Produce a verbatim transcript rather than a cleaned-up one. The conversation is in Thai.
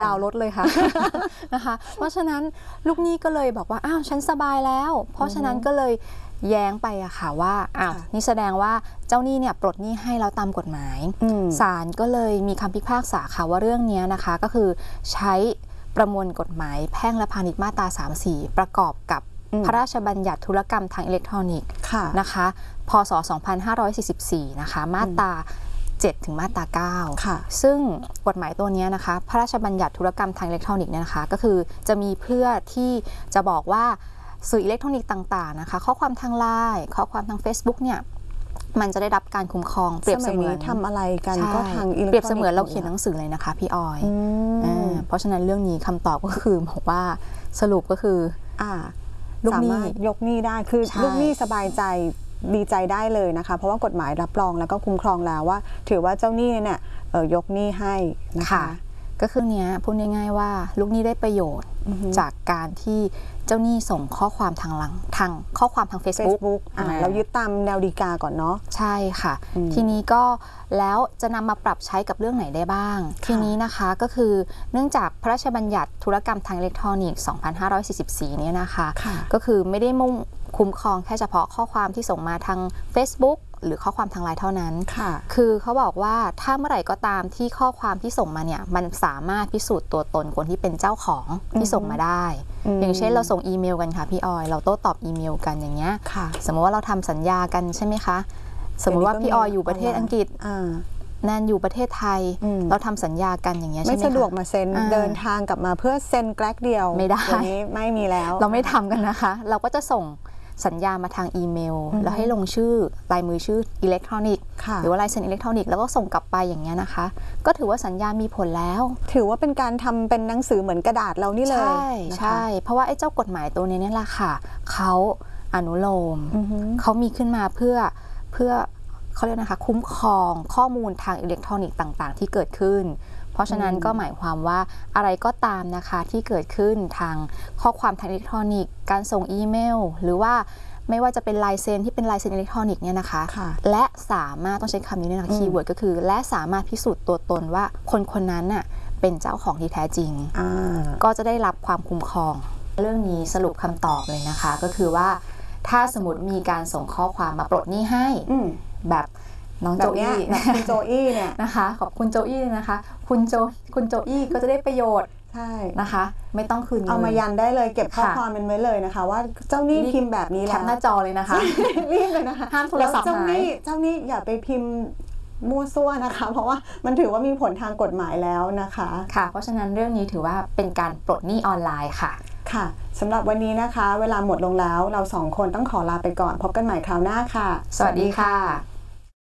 ดาวรถเลยค่ะ นะคะเพราะฉะนั้นลูกหนี้ก็เลยบอกว่าอ้าวฉันสบายแล้วเพราะฉะนั้นก็เลยแย้งไปอะค่ะว่าอ้าวนี่แสดงว่าเจ้าหนี้เนี่ยปลดหนี้ให้แล้วตามกฎหมายศาลก็เลยมีคำพิพากษาค่ะว่าเรื่องนี้นะคะก็คือใช้ประมวลกฎหมายแพ่งและพาณิชย์มาตราสามสิบสี่ประกอบกับพระราชบัญญัติธุรกรรมทางอิเล็กทรอนิกส์นะคะพ.ศ. สองพันห้าร้อยสี่สิบสี่นะคะมาตราเจ็ดถึงมาตราเก้าซึ่งกฎหมายตัวนี้นะคะพระราชบัญญัติธุรกรรมทางอิเล็กทรอนิกส์เนี่ยนะคะก็คือจะมีเพื่อที่จะบอกว่าสื่ออิเล็กทรอนิกส์ต่างๆนะคะข้อความทางไลน์ข้อความทาง Facebook เนี่ยมันจะได้รับการคุ้มครองเปรียบเสมือนทำอะไรกันก็ทางอิเล็กทรอนิกส์เปรียบเสมือนเราเขียนหนังสือเลยนะคะพี่ออยเพราะฉะนั้นเรื่องนี้คำตอบก็คือบอกว่าสรุปก็คือสามารถยกหนี้ได้คือลูกหนี้สบายใจดีใจได้เลยนะคะเพราะว่ากฎหมายรับรองแล้วก็คุ้มครองแล้วว่าถือว่าเจ้าหนี้เนี่ยยกหนี้ให้นะคะก็คือเนี้ยพูดง่ายๆว่าลูกหนี้ได้ประโยชน์จากการที่เจ้าหนี้ส่งข้อความทางหลังทางข้อความทาง Facebook เรายึดตามแนวฎีกาก่อนเนาะใช่ค่ะทีนี้ก็แล้วจะนำมาปรับใช้กับเรื่องไหนได้บ้างทีนี้นะคะก็คือเนื่องจากพระราชบัญญัติธุรกรรมทางอิเล็กทรอนิกส์ สองพันห้าร้อยสี่สิบสี่ เนี่ยนะคะก็คือไม่ได้มุ่งคุ้มครองแค่เฉพาะข้อความที่ส่งมาทาง Facebook หรือข้อความทางไลน์เท่านั้นคือเขาบอกว่าถ้าเมื่อไหร่ก็ตามที่ข้อความที่ส่งมาเนี่ยมันสามารถพิสูจน์ตัวตนคนที่เป็นเจ้าของที่ส่งมาได้อย่างเช่นเราส่งอีเมลกันค่ะพี่ออยเราโต้ตอบอีเมลกันอย่างเงี้ยสมมติว่าเราทำสัญญากันใช่ไหมคะสมมติว่าพี่ออยอยู่ประเทศอังกฤษแนนอยู่ประเทศไทยเราทำสัญญากันอย่างเงี้ยไม่สะดวกมาเซ็นเดินทางกลับมาเพื่อเซ็นแกลกเดียวไม่ได้นี้ไม่มีแล้วเราไม่ทำกันนะคะเราก็จะส่งสัญญามาทางอีเมลแล้วให้ลงชื่อลายมือชื่ออิเล็กทรอนิกส์หรือว่าลายเซ็นอิเล็กทรอนิกส์แล้วก็ส่งกลับไปอย่างเงี้ยนะคะก็ถือว่าสัญญามีผลแล้วถือว่าเป็นการทำเป็นหนังสือเหมือนกระดาษเรานี่เลยใช่ใช่เพราะว่าไอ้เจ้ากฎหมายตัวนี้นี่แหละค่ะเขาอนุโลมเขามีขึ้นมาเพื่อเพื่อเขาเรียกนะคะคุ้มครองข้อมูลทางอิเล็กทรอนิกส์ต่างๆที่เกิดขึ้นเพราะฉะนั้นก็หมายความว่าอะไรก็ตามนะคะที่เกิดขึ้นทางข้อความทางอิเล็กทรอนิกส์การส่งอีเมลหรือว่าไม่ว่าจะเป็นลายเซ็นที่เป็นลายเซ็นอิเล็กทรอนิกส์เนี่ยนะคะและสามารถต้องใช้คำนี้ด้วยนะคะคีย์เวิร์ดก็คือและสามารถพิสูจน์ตัวตนว่าคนคนนั้นน่ะเป็นเจ้าของที่แท้จริงก็จะได้รับความคุ้มครองเรื่องนี้สรุปคำตอบเลยนะคะก็คือว่าถ้าสมมติมีการส่งข้อความมาปลดหนี้ให้แบบน้องโจอี้คุณโจอี้เนี่ยนะคะขอบคุณโจอี้นะคะคุณโจคุณโจอี้ก็จะได้ประโยชน์ใช่นะคะไม่ต้องคืนเอามายันได้เลยเก็บข้อความเป็นไว้เลยนะคะว่าเจ้าหนี้พิมพ์แบบนี้แล้วแคปหน้าจอเลยนะคะรีบเลยนะคะห้ามโทรศัพท์หายเจ้าหนี้อย่าไปพิมพ์มั่วซั่วนะคะเพราะว่ามันถือว่ามีผลทางกฎหมายแล้วนะคะค่ะเพราะฉะนั้นเรื่องนี้ถือว่าเป็นการปลดหนี้ออนไลน์ค่ะค่ะสำหรับวันนี้นะคะเวลาหมดลงแล้วเราสองคนต้องขอลาไปก่อนพบกันใหม่คราวหน้าค่ะสวัสดีค่ะ